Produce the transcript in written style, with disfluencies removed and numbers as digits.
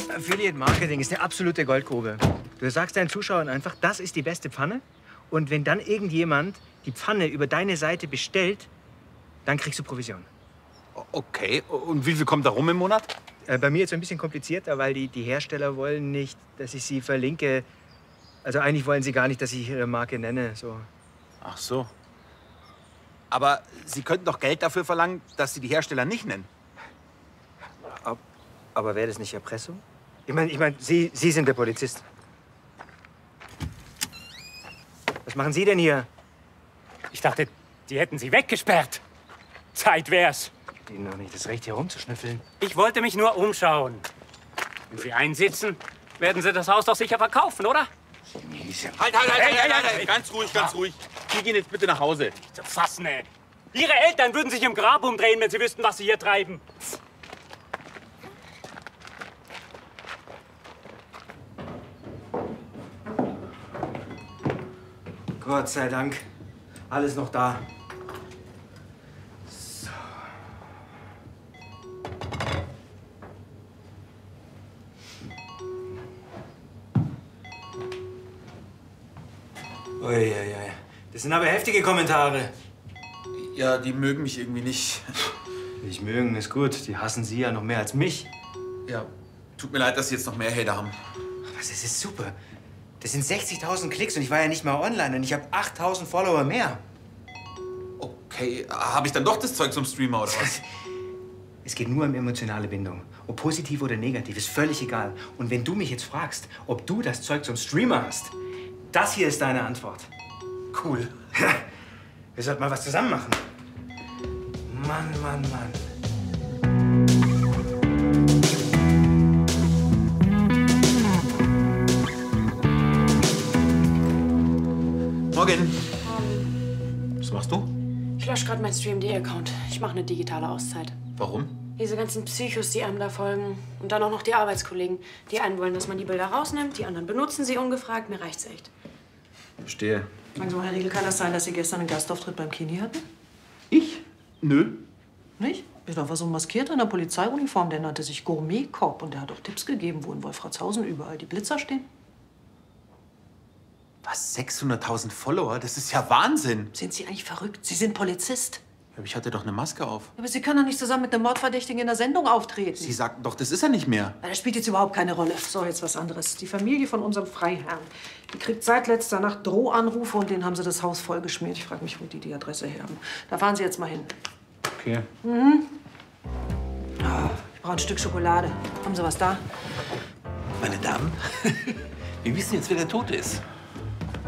Affiliate Marketing ist eine absolute Goldgrube. Du sagst deinen Zuschauern einfach, das ist die beste Pfanne. Und wenn dann irgendjemand die Pfanne über deine Seite bestellt, dann kriegst du Provision. Okay, und wie viel kommt da rum im Monat? Bei mir jetzt ein bisschen komplizierter, weil die Hersteller wollen nicht, dass ich sie verlinke. Also eigentlich wollen sie gar nicht, dass ich ihre Marke nenne. So. Ach so. Aber Sie könnten doch Geld dafür verlangen, dass Sie die Hersteller nicht nennen. Aber wäre das nicht Erpressung? Ich meine, Sie sind der Polizist. Was machen Sie denn hier? Ich dachte, die hätten Sie weggesperrt. Zeit wär's. Ihnen noch nicht das Recht, hier rumzuschnüffeln. Ich wollte mich nur umschauen. Wenn Sie einsitzen, werden Sie das Haus doch sicher verkaufen, oder? Halt! Ganz ruhig, ganz ruhig. Sie gehen jetzt bitte nach Hause. Nicht zu fassen, ey. Ihre Eltern würden sich im Grab umdrehen, wenn sie wüssten, was Sie hier treiben. Gott sei Dank. Alles noch da. So. Uiuiui. Das sind aber heftige Kommentare. Ja, die mögen mich irgendwie nicht. Nicht mögen ist gut. Die hassen Sie ja noch mehr als mich. Ja, tut mir leid, dass Sie jetzt noch mehr Hater haben. Was, das ist super. Das sind 60.000 Klicks und ich war ja nicht mal online und ich habe 8.000 Follower mehr. Okay, habe ich dann doch das Zeug zum Streamer oder was? Es geht nur um emotionale Bindung. Ob positiv oder negativ, ist völlig egal. Und wenn du mich jetzt fragst, ob du das Zeug zum Streamer hast, das hier ist deine Antwort. Cool. Wir sollten mal was zusammen machen. Mann. Morgen. Was machst du? Ich lösche gerade meinen Stream.de-Account. Ich mache eine digitale Auszeit. Warum? Diese ganzen Psychos, die einem da folgen. Und dann auch noch die Arbeitskollegen. Die einen wollen, dass man die Bilder rausnimmt, die anderen benutzen sie ungefragt. Mir reicht's echt. Verstehe. Sagen Sie mal, Herr Riegel, kann das sein, dass Sie gestern einen Gastauftritt beim Kini hatten? Ich? Nö. Nicht? Ja, da war so ein Maskierter in der Polizeiuniform, der nannte sich Gourmet Cop. Und der hat auch Tipps gegeben, wo in Wolfratshausen überall die Blitzer stehen. Was, 600.000 Follower? Das ist ja Wahnsinn. Sind Sie eigentlich verrückt? Sie sind Polizist. Aber ich hatte doch eine Maske auf. Aber Sie können doch nicht zusammen mit einem Mordverdächtigen in der Sendung auftreten. Sie sagten doch, das ist er nicht mehr. Das spielt jetzt überhaupt keine Rolle. So, jetzt was anderes. Die Familie von unserem Freiherrn, die kriegt seit letzter Nacht Drohanrufe und denen haben sie das Haus vollgeschmiert. Ich frage mich, wo die Adresse her haben. Da fahren Sie jetzt mal hin. Okay. Ich brauche ein Stück Schokolade. Haben Sie was da? Meine Damen, wir wissen jetzt, wer der Tote ist.